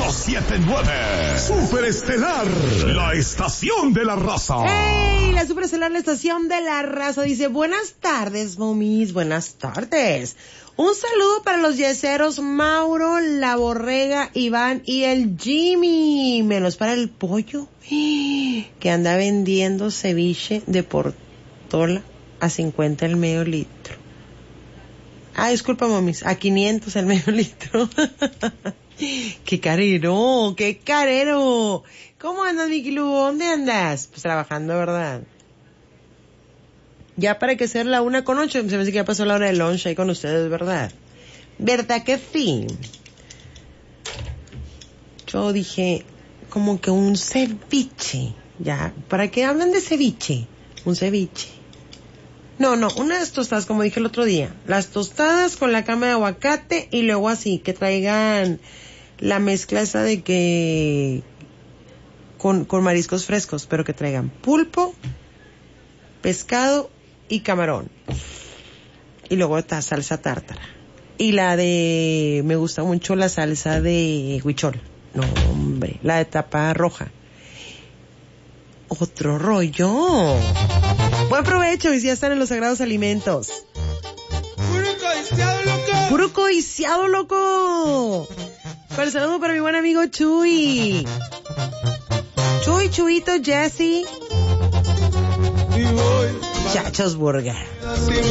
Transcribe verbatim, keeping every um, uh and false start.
cinco siete nueve. Superestelar, la estación de la raza. ¡Hey! La Superestelar, la estación de la raza. Dice, buenas tardes, momis, buenas tardes. Un saludo para los yeseros Mauro, la Borrega, Iván y el Jimmy. Menos para el pollo, que anda vendiendo ceviche de Portola a cincuenta el medio litro. Ah, disculpa, momis, a quinientos el medio litro. ¡Qué carero! ¡Qué carero! ¿Cómo andas, Miki Lugo? ¿Dónde andas? Pues trabajando, ¿verdad? Ya para que sea la una con ocho, se me hace que ya pasó la hora de lunch ahí con ustedes, ¿verdad? ¿Verdad que sí? Yo dije, como que un ceviche, ya, ¿para qué hablan de ceviche? Un ceviche. No, no, unas tostadas, como dije el otro día. Las tostadas con la cama de aguacate y luego así, que traigan la mezcla esa de que... Con, con mariscos frescos, pero que traigan pulpo, pescado y camarón. Y luego está salsa tártara. Y la de... Me gusta mucho la salsa de huichol. No, hombre, la de tapa roja. Otro rollo. Buen provecho, y si ya están en los sagrados alimentos. ¡Puro codiciado, loco! ¡Puro codiciado, loco! Para el saludo para mi buen amigo Chuy. Chuy, Chuyito, Jesse. Y voy Chachos Burger.